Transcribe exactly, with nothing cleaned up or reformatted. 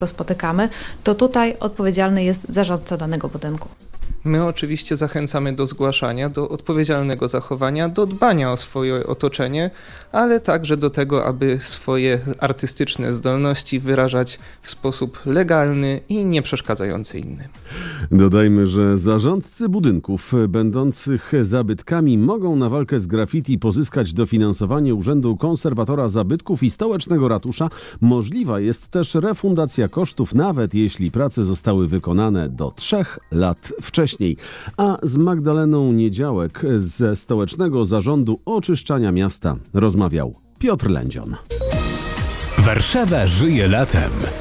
spotykamy, to tutaj odpowiedzialny jest zarządca danego budynku. My oczywiście zachęcamy do zgłaszania, do odpowiedzialnego zachowania, do dbania o swoje otoczenie, ale także do tego, aby swoje artystyczne zdolności wyrażać w sposób legalny i nie przeszkadzający innym. Dodajmy, że zarządcy budynków będących zabytkami mogą na walkę z graffiti pozyskać dofinansowanie Urzędu Konserwatora Zabytków i Stołecznego Ratusza. Możliwa jest też refundacja kosztów, nawet jeśli prace zostały wykonane do trzech lat wcześniej. A z Magdaleną Niedziałek ze Stołecznego Zarządu Oczyszczania Miasta rozmawiał Piotr Lędzion. Warszawa żyje latem.